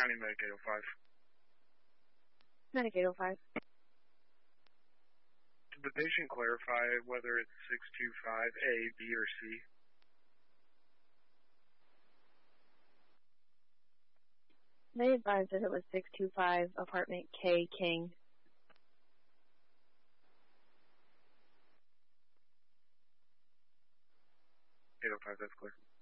County Medic 805. Medic 805. Did the patient clarify whether it's 625A, B, or C? They advised that it was 625 apartment K King. 805, that's clear.